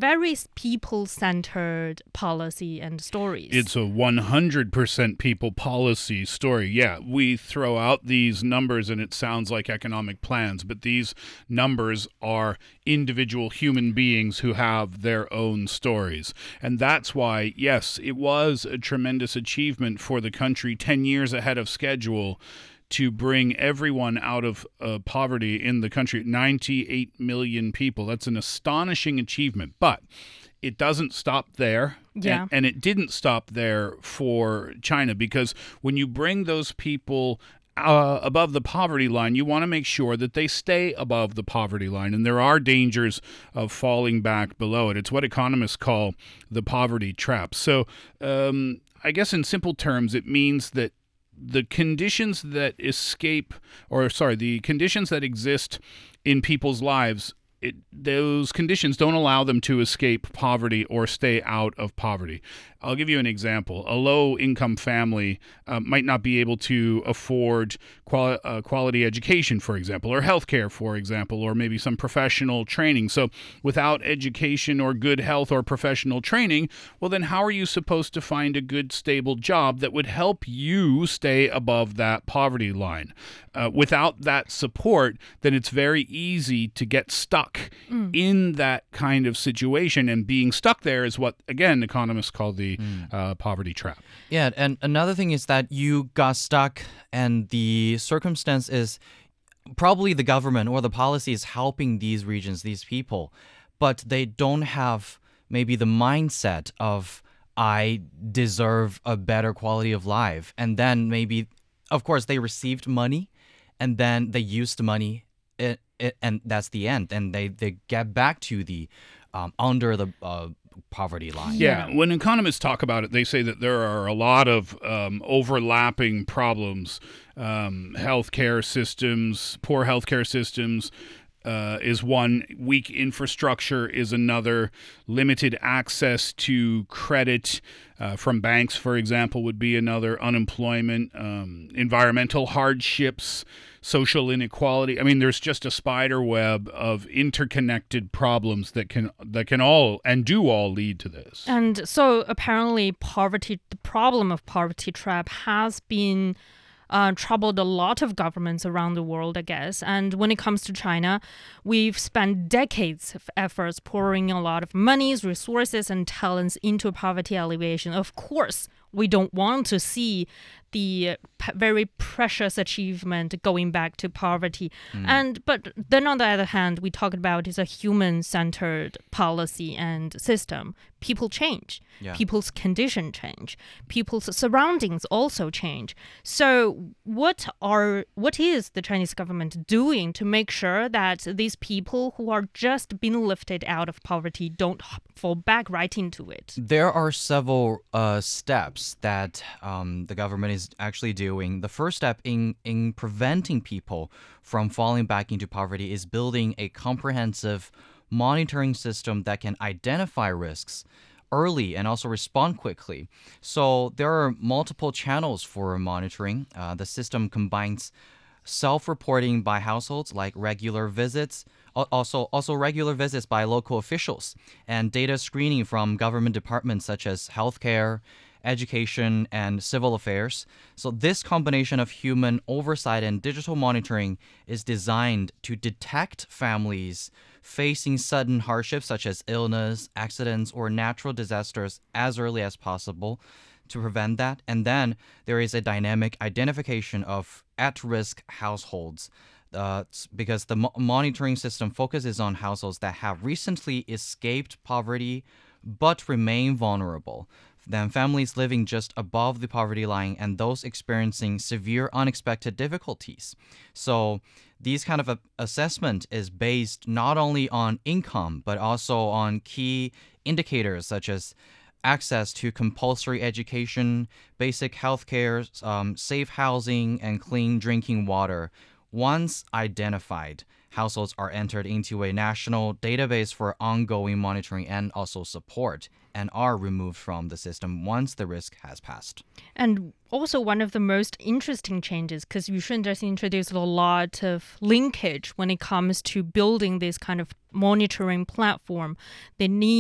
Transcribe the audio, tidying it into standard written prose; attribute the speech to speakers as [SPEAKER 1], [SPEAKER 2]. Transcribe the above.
[SPEAKER 1] very people-centered policy and stories.
[SPEAKER 2] It's a 100% people policy story. Yeah, we throw out these numbers and it sounds like economic plans, but these numbers are individual human beings who have their own stories. And that's why, yes, it was a tremendous achievement for the country 10 years ahead of schedule to bring everyone out of poverty in the country, 98 million people. That's an astonishing achievement, but it doesn't stop there.
[SPEAKER 1] Yeah.
[SPEAKER 2] And it didn't stop there for China, because when you bring those people above the poverty line, you want to make sure that they stay above the poverty line. And there are dangers of falling back below it. It's what economists call the poverty trap. So I guess in simple terms, it means that the conditions that the conditions that exist in people's lives, those conditions don't allow them to escape poverty or stay out of poverty. I'll give you an example. A low-income family might not be able to afford quality education, for example, or healthcare, for example, or maybe some professional training. So without education or good health or professional training, well, then how are you supposed to find a good, stable job that would help you stay above that poverty line? Without that support, then it's very easy to get stuck in that kind of situation. And being stuck there is what, again, economists call the poverty trap.
[SPEAKER 3] Yeah, and another thing is that you got stuck, and the circumstance is probably the government or the policy is helping these regions, these people, but they don't have maybe the mindset of, I deserve a better quality of life. And then maybe, of course, they received money, and then they used the money, and that's the end. And they get back to the under the poverty line.
[SPEAKER 2] Yeah, when economists talk about it, they say that there are a lot of overlapping problems. Healthcare systems, poor healthcare systems is one. Weak infrastructure is another. Limited access to credit from banks, for example, would be another. Unemployment, environmental hardships, social inequality. I mean, there's just a spider web of interconnected problems that can all and do all lead to this.
[SPEAKER 1] And so apparently the problem of poverty trap has been troubled a lot of governments around the world, I guess. And when it comes to China, we've spent decades of efforts pouring a lot of monies, resources, and talents into poverty alleviation. Of course, we don't want to see the very precious achievement going back to poverty. But then on the other hand, we talked about is a human-centered policy and system. People change.
[SPEAKER 3] Yeah.
[SPEAKER 1] People's condition change. People's surroundings also change. So what is the Chinese government doing to make sure that these people who are just being lifted out of poverty don't fall back right into it?
[SPEAKER 3] There are several steps that the government is actually doing. The first step in preventing people from falling back into poverty is building a comprehensive monitoring system that can identify risks early and also respond quickly. So there are multiple channels for monitoring. The system combines self-reporting by households, like regular visits, also regular visits by local officials, and data screening from government departments such as healthcare, education, and civil affairs. So this combination of human oversight and digital monitoring is designed to detect families facing sudden hardships such as illness, accidents, or natural disasters as early as possible to prevent that. And then there is a dynamic identification of at-risk households because the monitoring system focuses on households that have recently escaped poverty but remain vulnerable. Then families living just above the poverty line and those experiencing severe unexpected difficulties. So these kind of assessment is based not only on income, but also on key indicators such as access to compulsory education, basic healthcare, safe housing, and clean drinking water. Once identified, households are entered into a national database for ongoing monitoring and also support, and are removed from the system once the risk has passed.
[SPEAKER 1] And also one of the most interesting changes, because Yusheng just introduced a lot of linkage when it comes to building this kind of monitoring platform. They need